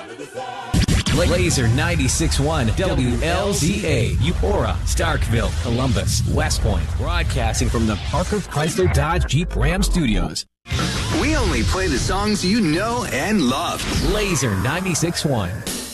Laser 96.1 WLZA, Eupora, Starkville, Columbus, West Point, broadcasting from the Parker Chrysler Dodge Jeep Ram Studios. We only play the songs you know and love. Laser 96.1.